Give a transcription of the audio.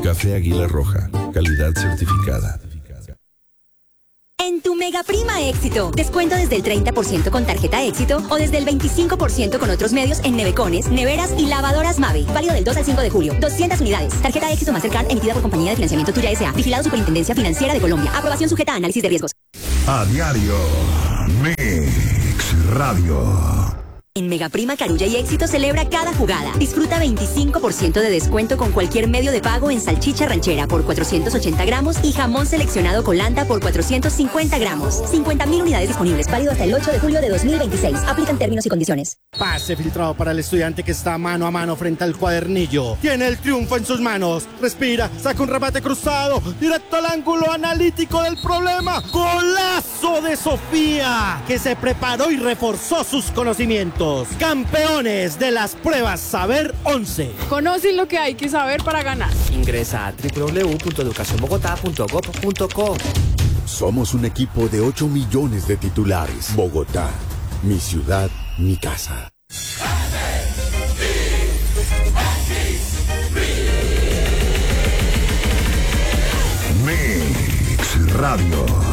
Café Águila Roja, calidad certificada. En tu Mega Prima Éxito, descuento desde el 30% con tarjeta Éxito o desde el 25% con otros medios en nevecones, neveras y lavadoras Mave. Válido del 2 al 5 de julio. 200 unidades. Tarjeta Éxito Mastercard emitida por Compañía de Financiamiento Tuya S.A. Vigilado Superintendencia Financiera de Colombia. Aprobación sujeta a análisis de riesgos. A diario, Mix Radio. En Mega Prima Carulla y Éxito celebra cada jugada. Disfruta 25% de descuento con cualquier medio de pago en salchicha ranchera por 480 gramos y jamón seleccionado Colanta por 450 gramos. 50.000 unidades disponibles. Válido hasta el 8 de julio de 2026. Aplican términos y condiciones. Pase filtrado para el estudiante que está mano a mano frente al cuadernillo. Tiene el triunfo en sus manos. Respira, saca un remate cruzado, directo al ángulo analítico del problema. ¡Golazo de Sofía! Que se preparó y reforzó sus conocimientos. Campeones de las pruebas Saber 11. Conocen lo que hay que saber para ganar. Ingresa a www.educacionbogotá.gov.co. Somos un equipo de 8 millones de titulares. Bogotá, mi ciudad, mi casa. Mix Radio.